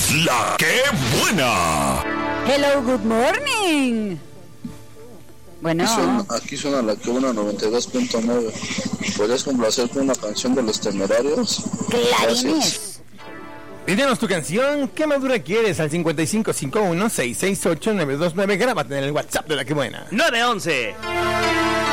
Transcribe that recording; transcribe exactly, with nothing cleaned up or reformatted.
La que buena. Hello, good morning. Bueno. Aquí suena, aquí suena la que buena noventa y dos punto nueve. ¿Podrías complacer con una canción de Los Temerarios? Clarines. Pídenos tu canción, ¿qué madura quieres? Al cincuenta y cinco cincuenta y uno, seiscientos sesenta y ocho, nueve dos nueve. Grábate en el WhatsApp de La que buena. nueve once